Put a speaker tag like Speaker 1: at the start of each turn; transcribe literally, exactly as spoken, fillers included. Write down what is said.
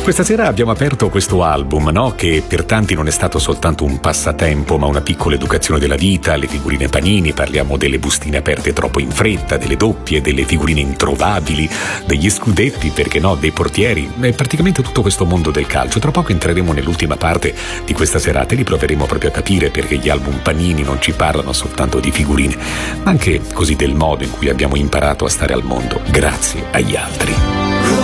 Speaker 1: Questa sera abbiamo aperto questo album, no? Che per tanti non è stato soltanto un passatempo, ma una piccola educazione della vita, le figurine Panini, parliamo delle bustine aperte troppo in fretta, delle doppie, delle figurine introvabili, degli scudetti, perché no, dei portieri, è praticamente tutto questo mondo del calcio. Tra poco entreremo nell'ultima parte di questa serata e li proveremo proprio a capire perché gli album Panini non ci parlano soltanto di figurine, ma anche così del modo in cui abbiamo imparato a stare al mondo, grazie agli altri.